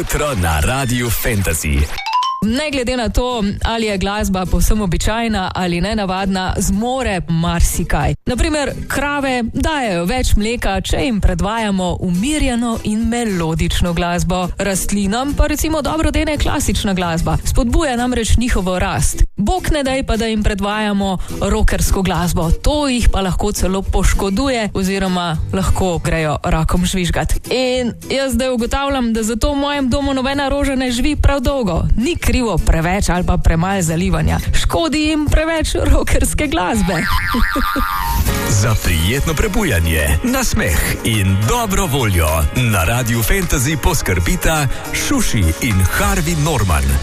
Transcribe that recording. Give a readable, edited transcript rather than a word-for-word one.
jutro na Radiu Fantasy. Ne glede na to, ali je glasba povsem običajna ali nenavadna, zmore marsikaj. Naprimer, krave dajejo več mleka, če jim predvajamo umirjeno in melodično glasbo. Rastlinam pa recimo dobro dene klasična glasba. Spodbuja namreč njihovo rast. Bog ne daj pa, da jim predvajamo rockersko glasbo. To jih pa lahko celo poškoduje oziroma lahko grejo rakom žvižgat. In jaz zdaj ugotavljam, da zato v mojem domu nobena roža ne živi prav dolgo. Ni krivo preveč ali pa premalo zalivanja. Škodi jim preveč rockerske glasbe. Za prijetno prebujanje, nasmeh in dobro voljo na Radiu Fantasy poskrbita Šuši in Harvey Norman.